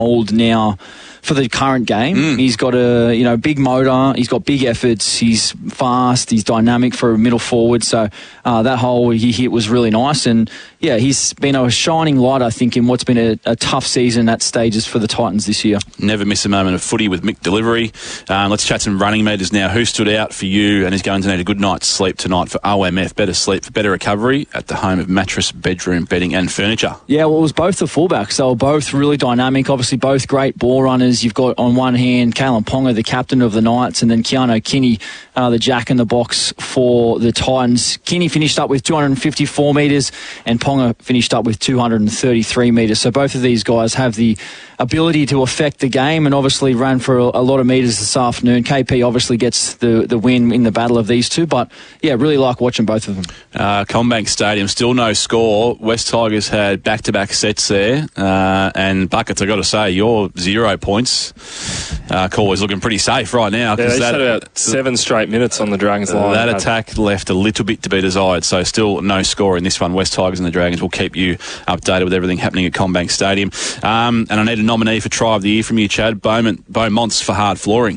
old now for the current game. He's got a big motor. He's got big efforts. He's fast. He's dynamic for a middle forward. So that hole he hit was really nice. And yeah, he's been a shining light, I think, in what's been a tough season at stages for the Titans this year. Never miss a moment of footy with Mick Delivery. Let's chat some running meters now. Who stood out for you and is going to need a good night's sleep tonight for OMF? Better sleep for better recovery at the home of mattress, bedroom, bedding and furniture. Yeah, well, it was both the fullbacks. They were both really dynamic. Obviously, both great ball runners. You've got on one hand Kalen Ponga, the captain of the Knights, and then Keano Kinney, the jack in the box for the Titans. Kinney finished up with 254 metres and Ponga finished up with 233 metres. So both of these guys have the ability to affect the game and obviously ran for a lot of metres this afternoon. KP obviously gets the win in the battle of these two, but yeah, really like watching both of them. Combank Stadium, still no score. West Tigers had back-to-back sets there, and Buckets, I got to say, your 0 points call is looking pretty safe right now. Yeah, they had about 7 straight minutes on the Dragons line. That attack left a little bit to be desired, so still no score in this one. West Tigers and the Dragons will keep you updated with everything happening at Combank Stadium. And I need a nominee for Try of the Year from you, Chad. Beaumonts for hard flooring.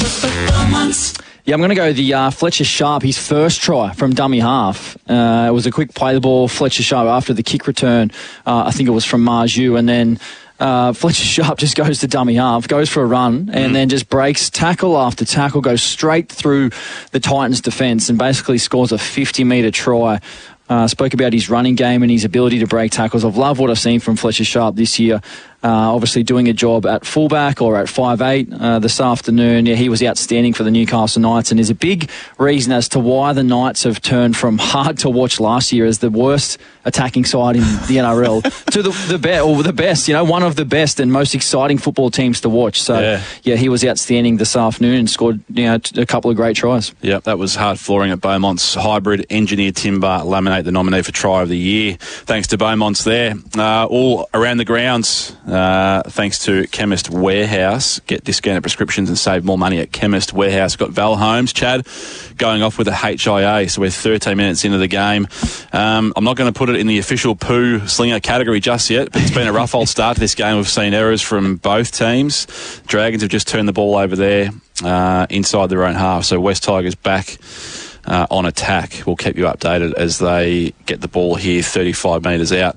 Yeah, I'm going to go the Fletcher Sharp, his first try from dummy half. It was a quick play the ball. Fletcher Sharp after the kick return, I think it was from Marju, and then Fletcher Sharp just goes to dummy half, goes for a run, and then just breaks tackle after tackle, goes straight through the Titans' defence and basically scores a 50-metre try. Spoke about his running game and his ability to break tackles. I've loved what I've seen from Fletcher Sharp this year. Obviously doing a job at fullback or at 5'8" this afternoon. Yeah, he was outstanding for the Newcastle Knights and is a big reason as to why the Knights have turned from hard to watch last year as the worst attacking side in the NRL to the best, one of the best and most exciting football teams to watch. So yeah, he was outstanding this afternoon and scored a couple of great tries. Yeah, that was hard flooring at Beaumont's hybrid engineered timber laminate, the nominee for Try of the Year. Thanks to Beaumont's there. All around the grounds. Thanks to Chemist Warehouse. Get discounted prescriptions and save more money at Chemist Warehouse. Got Val Holmes, Chad, going off with a HIA, so we're 13 minutes into the game. I'm not going to put it in the official poo slinger category just yet, but it's been a rough old start to this game. We've seen errors from both teams. Dragons have just turned the ball over there inside their own half, so West Tigers back on attack. We'll keep you updated as they get the ball here 35 metres out.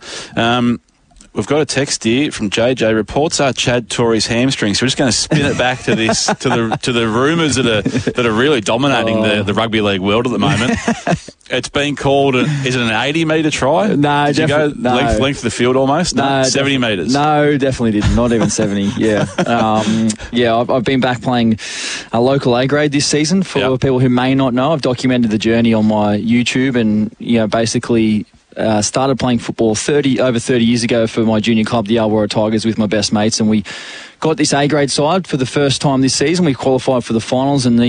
We've got a text here from JJ. Reports are Chad tore his hamstring. So we're just going to spin it back to this, to the rumours that are really dominating the rugby league world at the moment. It's been called. Is it an 80-metre try? No, Did you go length of the field almost? No, 70 metres. No, definitely didn't. Not even 70. Yeah, I've been back playing a local A grade this season. For people who may not know, I've documented the journey on my YouTube, and basically. Started playing football over 30 years ago for my junior club, the Illawarra Tigers, with my best mates, and we got this A-grade side for the first time this season. We qualified for the finals, and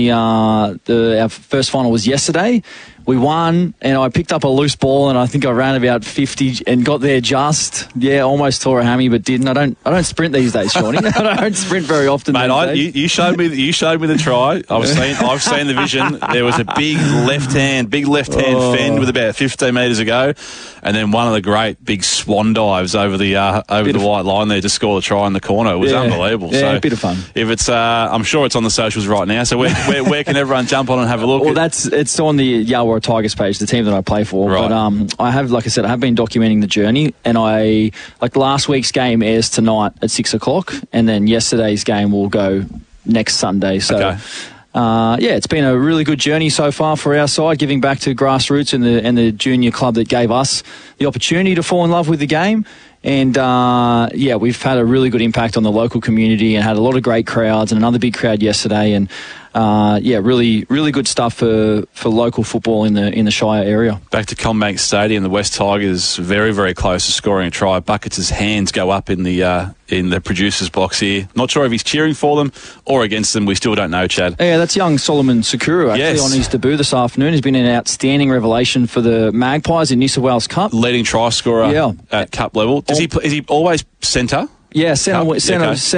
our first final was yesterday. We won, and I picked up a loose ball, and I think I ran about 50 and got there just. Yeah, almost tore a hammy, but didn't. I don't sprint these days, Shawnee. I don't sprint very often. Mate, you showed me the try. I've seen the vision. There was a big left hand fend with about 15 metres ago, and then one of the great big swan dives over the white line there to score the try in the corner. It was unbelievable. Yeah, so a bit of fun. If it's, I'm sure it's on the socials right now. So where can everyone jump on and have a look? Well, it's on the Illawarra Tigers page, the team that I play for. Right. But I have, like I said, I have been documenting the journey, and last week's game airs tonight at 6:00, and then yesterday's game will go next Sunday. So. Okay. It's been a really good journey so far for our side, giving back to grassroots and the junior club that gave us the opportunity to fall in love with the game. And, we've had a really good impact on the local community and had a lot of great crowds and another big crowd yesterday. And, really, really good stuff for local football in the Shire area. Back to Combank Stadium, the West Tigers very, very close to scoring a try. Buckets' hands go up in the producer's box here. Not sure if he's cheering for them or against them. We still don't know, Chad. Yeah, that's young Solomon Sakura actually on his debut this afternoon. He's been an outstanding revelation for the Magpies in New South Wales Cup. Leading try scorer at cup level. Is he always centre? Yeah, centre.